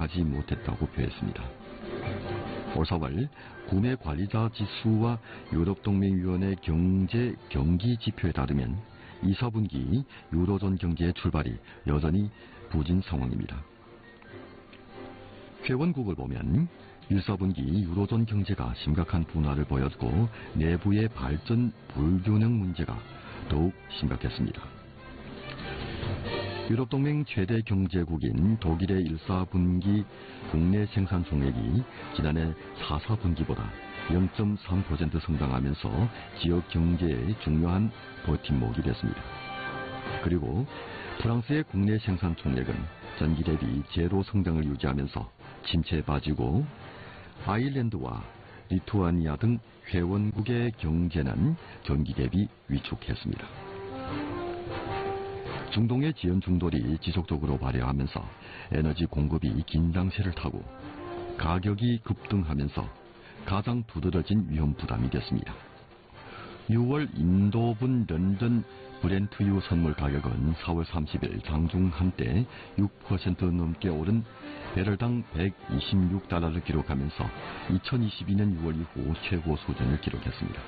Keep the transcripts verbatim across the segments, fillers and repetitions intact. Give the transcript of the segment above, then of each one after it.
예상하지 못했다고 표했습니다. 올 사월 구매관리자 지수와 유럽동맹위원회 경제 경기 지표에 따르면 이 사분기 유로존 경제의 출발이 여전히 부진 상황입니다. 회원국을 보면 일 사분기 유로존 경제가 심각한 둔화를 보였고 내부의 발전 불균형 문제가 더욱 심각했습니다. 유럽동맹 최대 경제국인 독일의 일 사분기 국내 생산 총액이 지난해 사 사분기보다 영 점 삼 퍼센트 성장하면서 지역 경제의 중요한 버팀목이 됐습니다. 그리고 프랑스의 국내 생산 총액은 전기 대비 제로 성장을 유지하면서 침체에 빠지고 아일랜드와 리투아니아 등 회원국의 경제는 전기 대비 위축했습니다. 중동의 지연 충돌이 지속적으로 발생하면서 에너지 공급이 긴장세를 타고 가격이 급등하면서 가장 두드러진 위험 부담이 됐습니다. 유월 인도분 런던 브렌트유 선물 가격은 사월 삼십일 장중 한때 육 퍼센트 넘게 오른 배럴당 백이십육 달러를 기록하면서 이천이십이 년 유월 이후 최고 수준을 기록했습니다.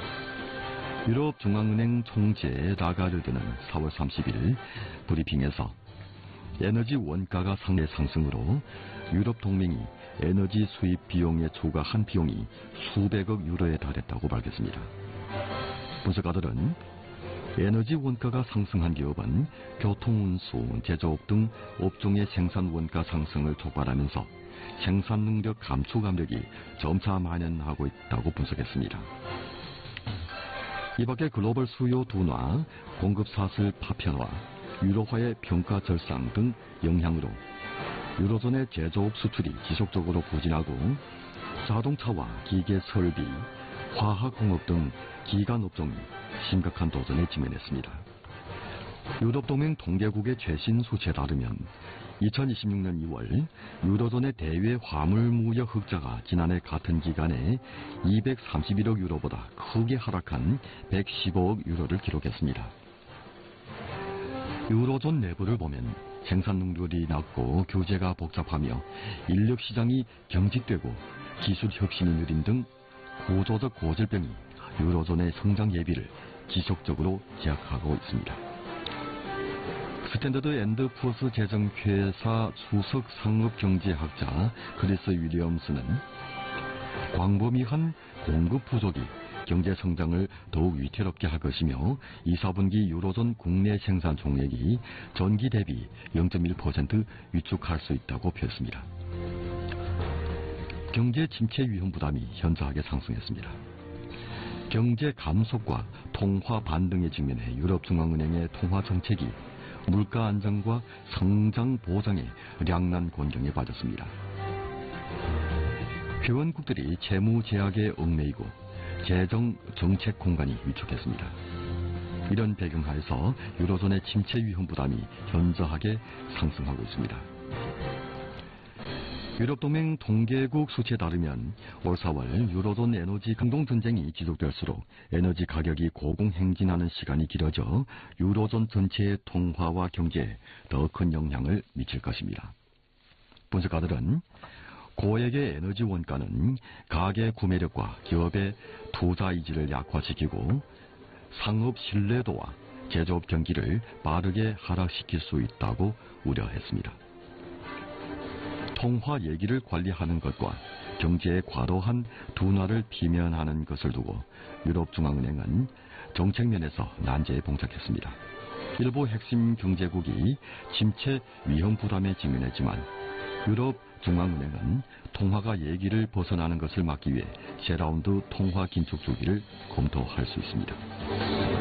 유럽중앙은행 총재 라가르드는 사월 삼십일 브리핑에서 에너지 원가가 상대 상승으로 유럽 동맹이 에너지 수입 비용에 초과한 비용이 수백억 유로에 달했다고 밝혔습니다. 분석가들은 에너지 원가가 상승한 기업은 교통운수, 제조업 등 업종의 생산 원가 상승을 촉발하면서 생산 능력 감축 압력이 점차 만연하고 있다고 분석했습니다. 이밖에 글로벌 수요 둔화, 공급 사슬 파편화, 유로화의 평가 절상 등 영향으로 유로존의 제조업 수출이 지속적으로 부진하고 자동차와 기계 설비, 화학공업 등 기간 업종이 심각한 도전에 직면했습니다. 유럽동맹 동계국의 최신 수치에 따르면 이천이십육 년 이월 유로존의 대외 화물무역 흑자가 지난해 같은 기간에 이백삼십일억 유로보다 크게 하락한 백십오억 유로를 기록했습니다. 유로존 내부를 보면 생산 능률이 낮고 규제가 복잡하며 인력 시장이 경직되고 기술 혁신이 느린 등 구조적 고질병이 유로존의 성장 예비를 지속적으로 제약하고 있습니다. 스탠더드 앤드 푸어스 재정회사 수석 상업경제학자 크리스 윌리엄스는 광범위한 공급 부족이 경제 성장을 더욱 위태롭게 할 것이며 이 사분기 유로존 국내 생산 총액이 전기 대비 영 점 일 퍼센트 위축할 수 있다고 표했습니다. 경제 침체 위험 부담이 현저하게 상승했습니다. 경제 감속과 통화 반등에 직면해 유럽중앙은행의 통화 정책이 물가 안정과 성장 보장의 량난 곤경에 빠졌습니다. 회원국들이 채무 제약에 얽매이고 재정 정책 공간이 위축했습니다. 이런 배경하에서 유로존의 침체 위험 부담이 현저하게 상승하고 있습니다. 유럽동맹 동계국 수치에 따르면 올 사월 유로존 에너지 강동전쟁이 지속될수록 에너지 가격이 고공행진하는 시간이 길어져 유로존 전체의 통화와 경제에 더 큰 영향을 미칠 것입니다. 분석가들은 고액의 에너지 원가는 가계 구매력과 기업의 투자 의지를 약화시키고 상업 신뢰도와 제조업 경기를 빠르게 하락시킬 수 있다고 우려했습니다. 통화 예기를 관리하는 것과 경제의 과도한 둔화를 비면하는 것을 두고 유럽중앙은행은 정책면에서 난제에 봉착했습니다. 일부 핵심 경제국이 침체 위험 부담에 직면했지만 유럽중앙은행은 통화가 예기를 벗어나는 것을 막기 위해 새 라운드 통화 긴축 주기를 검토할 수 있습니다.